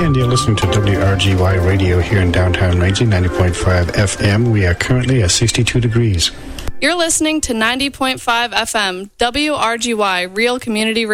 and you're listening to WRGY Radio here in downtown Rangeley, 90.5 FM. We are currently at 62 degrees. You're listening to 90.5 FM, WRGY, Real Community Radio.